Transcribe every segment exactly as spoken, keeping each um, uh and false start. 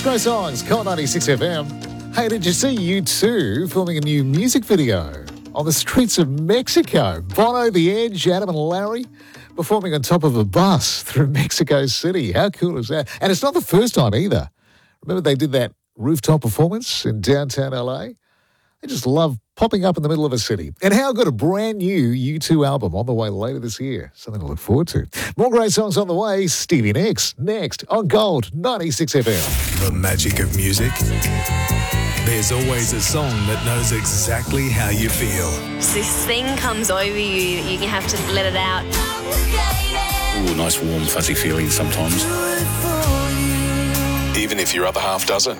Great Songs, Colt ninety-six F M. Hey, did you see U two filming a new music video on the streets of Mexico? Bono, The Edge, Adam and Larry performing on top of a bus through Mexico City. How cool is that? And it's not the first time either. Remember they did that rooftop performance in downtown L A? They just love popping up in the middle of a city. And how good, a brand new U two album on the way later this year. Something to look forward to. More great songs on the way. Stevie Nicks next on Gold ninety-six F M. The magic of music. There's always a song that knows exactly how you feel. This thing comes over you, you have to let it out. Ooh, nice warm fuzzy feeling sometimes. Even if your other half doesn't.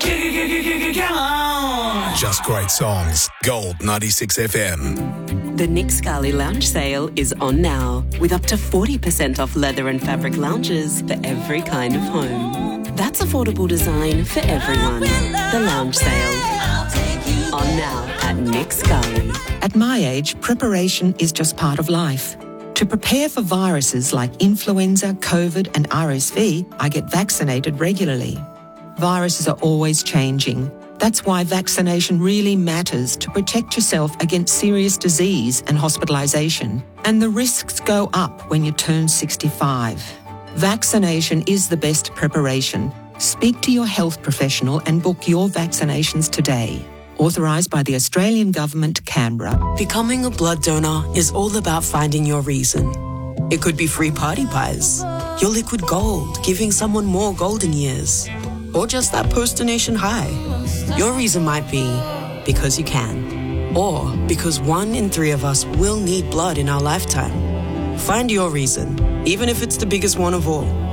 Just great songs. Gold ninety-six F M. The Nick Scali Lounge Sale is on now, with up to forty percent off leather and fabric lounges for every kind of home. That's affordable design for everyone. The Lounge Sale. On now at Nick Scali. At my age, preparation is just part of life. To prepare for viruses like influenza, COVID and R S V, I get vaccinated regularly. Viruses are always changing. That's why vaccination really matters to protect yourself against serious disease and hospitalisation. And the risks go up when you turn sixty-five. Vaccination is the best preparation. Speak to your health professional and book your vaccinations today. Authorised by the Australian Government, Canberra. Becoming a blood donor is all about finding your reason. It could be free party pies, your liquid gold, giving someone more golden years, or just that post-donation high. Your reason might be because you can, or because one in three of us will need blood in our lifetime. Find your reason, even if it's the biggest one of all.